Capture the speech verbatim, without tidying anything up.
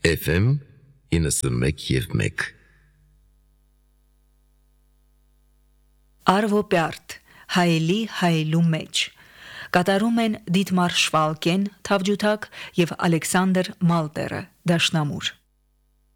Էֆ Էմ իննսունմեկ և մեկ Արվո Պյարդ, հայելի հայելու մեջ, կատարում են Դիտմար Շվալկեն, թավջութակ և Ալեքսանդր Մալտերը, դաշնամուր։